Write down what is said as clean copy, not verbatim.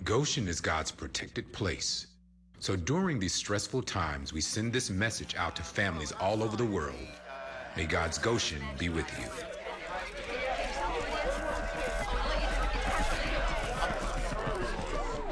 Goshen is God's protected place. So during these stressful times, we send this message out to families all over the world. May God's Goshen be with you.